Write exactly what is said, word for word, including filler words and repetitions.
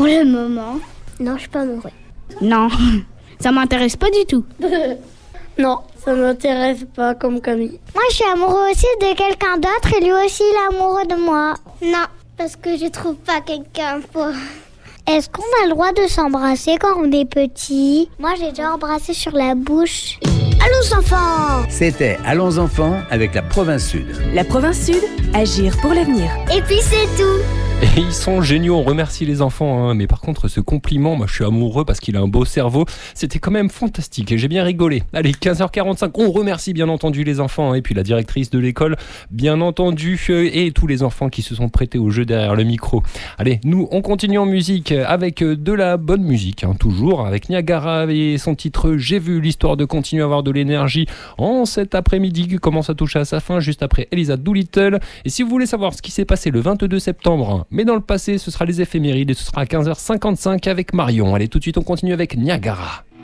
le moment. Non, je suis pas amoureux. Non, ça m'intéresse pas du tout. Non, ça m'intéresse pas comme Camille. Moi, je suis amoureux aussi de quelqu'un d'autre et lui aussi, il est amoureux de moi. Non, parce que je trouve pas quelqu'un pour... Est-ce qu'on a le droit de s'embrasser quand on est petit? Moi, j'ai déjà embrassé sur la bouche. Allons enfants! C'était Allons enfants avec la Province Sud. La Province Sud, agir pour l'avenir. Et puis c'est tout! Et ils sont géniaux, on remercie les enfants, hein. Mais par contre ce compliment, moi je suis amoureux parce qu'il a un beau cerveau, c'était quand même fantastique et j'ai bien rigolé. Allez, quinze heures quarante-cinq, on remercie bien entendu les enfants, hein, et puis la directrice de l'école, bien entendu, et tous les enfants qui se sont prêtés au jeu derrière le micro. Allez, nous on continue en musique avec de la bonne musique, hein, toujours, avec Niagara et son titre J'ai vu, l'histoire de continuer à avoir de l'énergie en cet après-midi qui commence à toucher à sa fin, juste après Elisa Doolittle. Et si vous voulez savoir ce qui s'est passé le vingt-deux septembre, mais dans le passé, ce sera les éphémérides et ce sera à quinze heures cinquante-cinq avec Marion. Allez, tout de suite, on continue avec Niagara.